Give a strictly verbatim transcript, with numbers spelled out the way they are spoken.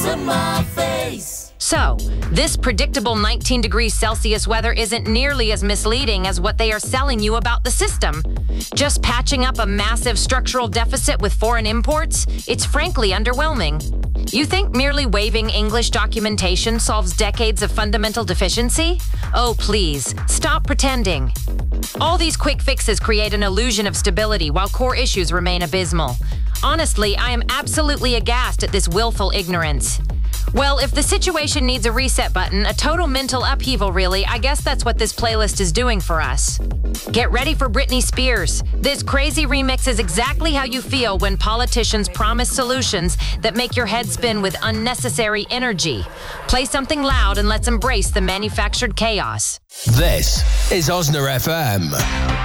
to my face. So, this predictable nineteen degrees Celsius weather isn't nearly as misleading as what they are selling you about the system. Just patching up a massive structural deficit with foreign imports? It's frankly underwhelming. You think merely waiving English documentation solves decades of fundamental deficiency? Oh, please, stop pretending. All these quick fixes create an illusion of stability while core issues remain abysmal. Honestly, I am absolutely aghast at this willful ignorance. Well, if the situation needs a reset button, a total mental upheaval really, I guess that's what this playlist is doing for us. Get ready for Britney Spears. This crazy remix is exactly how you feel when politicians promise solutions that make your head spin with unnecessary energy. Play something loud and let's embrace the manufactured chaos. This is Osna F M.